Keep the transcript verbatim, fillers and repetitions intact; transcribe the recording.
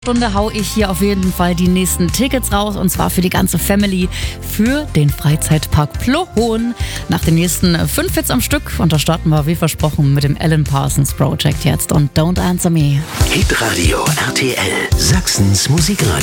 Stunde hau ich hier auf jeden Fall die nächsten Tickets raus, und zwar für die ganze Family für den Freizeitpark Plohon. Nach den nächsten fünf Hits am Stück, und da starten wir wie versprochen mit dem Alan Parsons Project jetzt und Don't Answer Me. Hitradio R T L, Sachsens Musikradio.